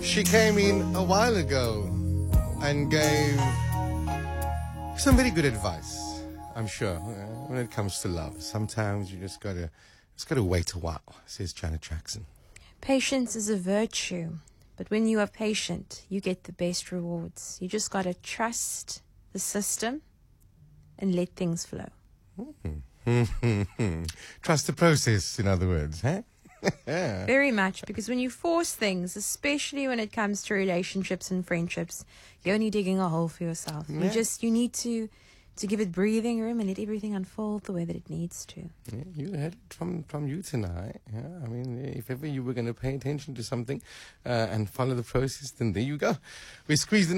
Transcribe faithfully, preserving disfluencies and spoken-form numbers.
She came in a while ago and gave some very good advice, I'm sure, uh, when it comes to love. Sometimes you just gotta, just gotta wait a while, says Janet Jackson. Patience is a virtue, but when you are patient, you get the best rewards. You just gotta trust the system and let things flow. Mm-hmm. Trust the process, in other words, huh? Very much, because when you force things, especially when it comes to relationships and friendships, you're only digging a hole for yourself. Yeah. You just, you need to, to give it breathing room and let everything unfold the way that it needs to. Yeah, you heard it from, from you tonight. Yeah, I mean, if ever you were going to pay attention to something uh, and follow the process, then there you go. We squeezed